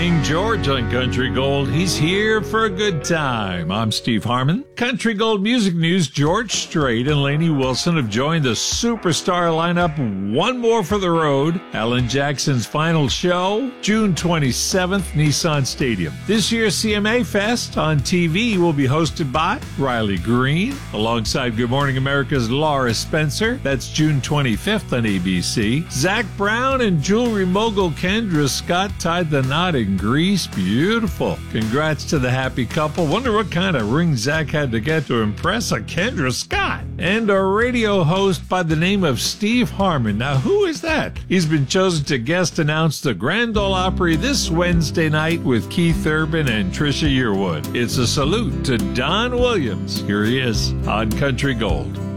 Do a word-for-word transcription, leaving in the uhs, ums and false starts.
King George on Country Gold. He's here for a good time. I'm Steve Harmon. Country Gold Music News, George Strait and Lainey Wilson have joined the superstar lineup one more for the road. Alan Jackson's final show, June twenty-seventh, Nissan Stadium. This year's C M A Fest on T V will be hosted by Riley Green, alongside Good Morning America's Laura Spencer. That's June twenty-fifth on A B C. Zach Brown and jewelry mogul Kendra Scott tied the knot in Greece. Beautiful. Congrats to the happy couple. Wonder what kind of ring Zach had to get to impress a Kendra Scott. And a radio host by the name of Steve Harmon. Now, who is that? He's been chosen to guest announce the Grand Ole Opry this Wednesday night with Keith Urban and Trisha Yearwood. It's a salute to Don Williams. Here he is on Country Gold.